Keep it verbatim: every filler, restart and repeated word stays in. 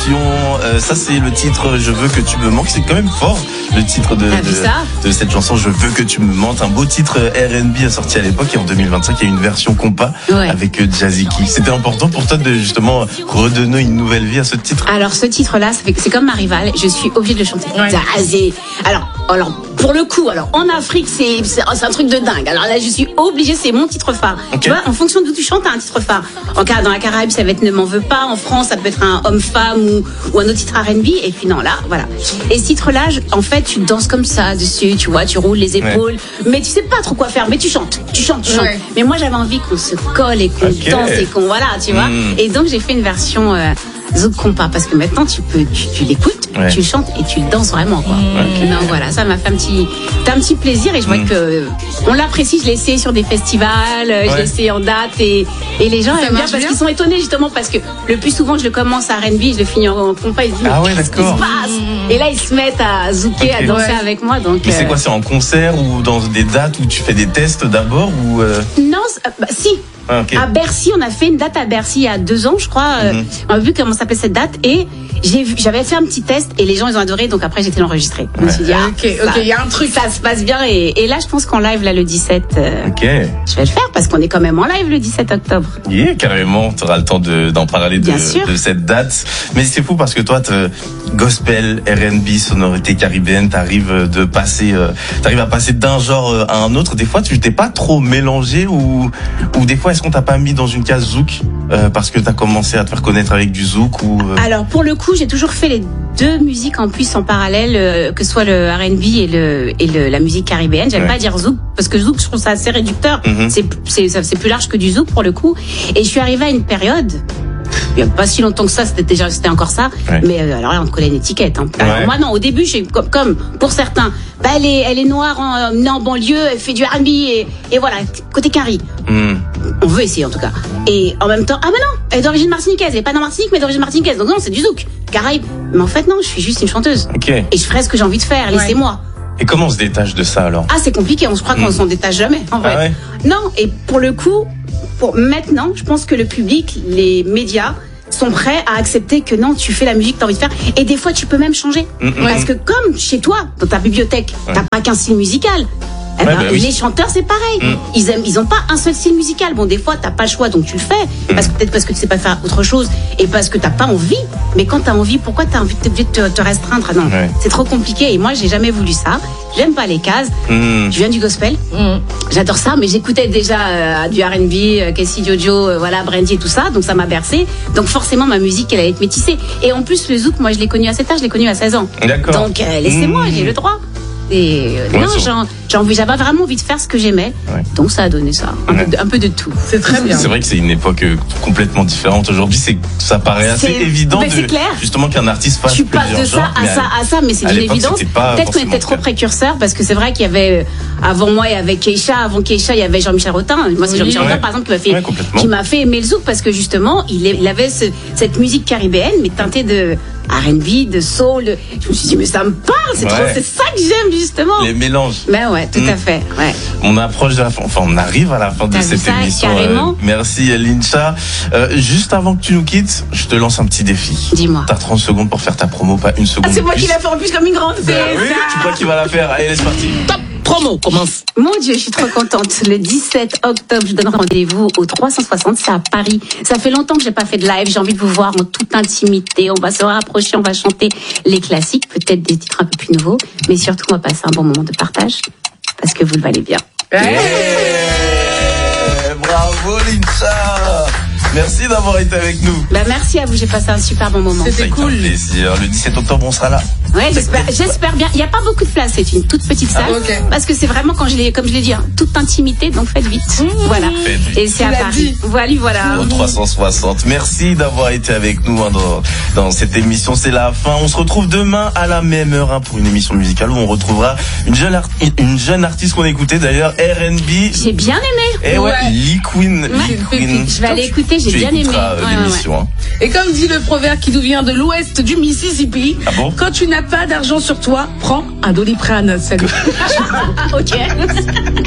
version. Euh, ça, c'est le titre Je veux que tu me manques. C'est quand même fort, le titre de, de, de cette chanson Je veux que tu me manques. Un beau titre R and B sorti à l'époque. Et en deux mille vingt-cinq, il y a une version compas ouais. avec Jazzy Key. C'était important pour toi de justement redonner une nouvelle vie à ce titre? Alors, ce titre-là, c'est comme ma rivale. Je suis obligée de le chanter. Ouais. Jazzy. Alors, alors, pour le coup, alors en Afrique, c'est un truc de dingue. Alors là, je suis obligée, c'est mon titre phare. Okay. Tu vois, en fonction d'où tu chantes, t'as un titre phare. En cas, dans la Caraïbe, ça va être Ne m'en veux pas. En France, ça peut être un homme-femme ou, ou un autre titre R and B. Et puis non, là, voilà. Et ce titre-là, en fait, tu danses comme ça dessus, tu vois, tu roules les épaules. Ouais. Mais tu sais pas trop quoi faire. Mais tu chantes, tu chantes, tu chantes. Ouais. Mais moi, j'avais envie qu'on se colle et qu'on okay. danse et qu'on voilà, tu vois. Mm. Et donc, j'ai fait une version euh, zouk compas parce que maintenant, tu peux, tu, tu l'écoutes, ouais. tu le chantes et tu le danses vraiment, quoi. Okay. Donc voilà, ça m'a fait un petit, un petit plaisir et je vois mm. que on l'apprécie. Je l'ai essayé sur des festivals, ouais. je l'ai essayé en date et, et les gens ça aiment bien parce qu'ils sont étonnés justement parce que le plus souvent je le commence à R and B, je le finis en compas, ils se disent ah ouais, qu'est-ce qui se passe mm. Et là ils se mettent à zouker, okay. à danser ouais. avec moi. Donc mais c'est quoi, c'est en concert ou dans des dates où tu fais des tests d'abord ou euh... Non, bah, si. Ah, okay. À Bercy, on a fait une date à Bercy il y a deux ans, je crois. Mm-hmm. On a vu comment s'appelait cette date et j'avais fait un petit test et les gens ils ont adoré, donc après j'étais l'enregistrer. Je me suis dit, ah, ok, ok, il y a un truc, ça se passe bien et, et là je pense qu'en live là le dix-sept, euh, okay. je vais le faire parce qu'on est quand même en live le dix-sept octobre. Yeah, carrément, tu auras le temps de, d'en parler de, de cette date. Mais c'est fou parce que toi, gospel, R and B, sonorité caribéenne, t'arrives de passer, euh, t'arrives à passer d'un genre à un autre. Des fois, tu t'es pas trop mélangé ou, ou des fois, est-ce qu'on t'a pas mis dans une case zouk euh, parce que t'as commencé à te faire connaître avec du zouk ou euh... Alors pour le coup, j'ai toujours fait les deux musiques en plus en parallèle, euh, que ce soit le R and B et le et le, la musique caribéenne. J'aime ouais. pas dire zouk parce que zouk, je trouve ça assez réducteur. Mm-hmm. C'est c'est c'est plus large que du zouk pour le coup. Et je suis arrivée à une période. Il n'y a pas si longtemps que ça, c'était déjà, c'était encore ça. Ouais. Mais euh, alors là, on te collait une étiquette. Hein. Alors ouais. moi, non, au début, j'ai, comme, comme pour certains, bah, elle est, elle est noire, en, née en banlieue, elle fait du R and B et, et voilà, côté Cari. Mm. On veut essayer en tout cas. Et en même temps, ah mais non, elle est d'origine martiniquaise, elle est pas dans Martinique, mais d'origine martiniquaise. Donc non, c'est du zouk, Caraïbe. Mais en fait, non, je suis juste une chanteuse. Okay. Et je ferai ce que j'ai envie de faire, laissez-moi. Et comment on se détache de ça alors? Ah, c'est compliqué, on se croit mmh. qu'on s'en détache jamais, en vrai. Ah ouais. Non, et pour le coup, pour maintenant, je pense que le public, les médias, sont prêts à accepter que non, tu fais la musique que tu as envie de faire. Et des fois, tu peux même changer. Mmh, Parce mmh. que comme chez toi, dans ta bibliothèque, ouais. t'as pas qu'un style musical. Eh ben, ouais, bah oui. Les chanteurs, c'est pareil. Mmh. Ils aiment, ils ont pas un seul style musical. Bon, des fois, t'as pas le choix, donc tu le fais. Mmh. Parce que peut-être parce que tu sais pas faire autre chose et parce que t'as pas envie. Mais quand t'as envie, pourquoi t'as envie, t'es obligé de te, te restreindre? Non, ouais. c'est trop compliqué. Et moi, j'ai jamais voulu ça. J'aime pas les cases. Mmh. Je viens du gospel. Mmh. J'adore ça, mais j'écoutais déjà euh, du R and B, euh, Casey Jojo, euh, voilà, Brandy et tout ça. Donc ça m'a bercé. Donc forcément, ma musique, elle allait être métissée. Et en plus, le zouk, moi, je l'ai connu à cet âge. Je l'ai connu à seize ans. D'accord. Donc euh, laissez-moi, mmh. j'ai le droit. Et euh, ouais, non, j'avais j'avais vraiment envie de faire ce que j'aimais, ouais. donc ça a donné ça, un, ouais. peu, de, un peu de tout. C'est très bien. C'est vrai que c'est une époque complètement différente. Aujourd'hui, c'est ça paraît assez évident de, justement qu'un artiste fasse tu passes de ça à ça à ça, mais c'est une évidence. Peut-être qu'on était trop précurseurs parce que c'est vrai qu'il y avait avant moi, il y avait Keisha, avant Keisha, il y avait Jean-Michel Rotin. Moi, c'est oui, Jean-Michel ouais. Rotin, par exemple, qui m'a fait, ouais, qui m'a fait aimer le zouk parce que justement, il, il avait ce, cette musique caribéenne, mais teintée de R and B, de soul. Je me suis dit, mais ça me parle, c'est ouais. trop, c'est ça que j'aime justement. Les mélanges. Ben ouais, tout mmh. à fait. Ouais. On approche de la fin, enfin on arrive à la fin de cette ça, émission. Carrément. Euh, merci Lincha. Euh, juste avant que tu nous quittes, je te lance un petit défi. Dis-moi. T'as trente secondes pour faire ta promo, pas une seconde. Ah, c'est moi qui la fais en plus comme une grande. Ben oui, tu crois qu'il va la faire? Allez, laisse partir. Top. Promo commence. Mon Dieu, je suis trop contente. Le dix-sept octobre, je donne rendez-vous au trois cent soixante, c'est à Paris. Ça fait longtemps que j'ai pas fait de live. J'ai envie de vous voir en toute intimité. On va se rapprocher, on va chanter les classiques, peut-être des titres un peu plus nouveaux, mais surtout on va passer un bon moment de partage parce que vous le valez bien. Hey bravo Lincha. Merci d'avoir été avec nous. Bah merci à vous, j'ai passé un super bon moment. C'était cool. Plaisir. Le dix-sept octobre, on sera là. Ouais, j'espère, j'espère bien. Il n'y a pas beaucoup de place, c'est une toute petite salle. Ah, okay. Parce que c'est vraiment, quand je l'ai, comme je l'ai dit, hein, toute intimité, donc faites vite. Mmh. Voilà. Faites vite. Et c'est à Paris. Voilà, voilà. Au trois cent soixante. Merci d'avoir été avec nous hein, dans, dans cette émission. C'est la fin. On se retrouve demain à la même heure hein, pour une émission musicale où on retrouvera une jeune, art- une jeune artiste qu'on écoutait d'ailleurs, R and B. J'ai bien aimé. Et ouais, ouais. Lee Queen. Ouais. Lee Queen. Je vais aller écouter, j'ai bien aimé. Euh, ouais, l'émission, ouais. Hein. Et comme dit le proverbe qui nous vient de l'ouest du Mississippi, ah bon quand tu n'as pas d'argent sur toi, prends un Doliprane. Salut. Ok.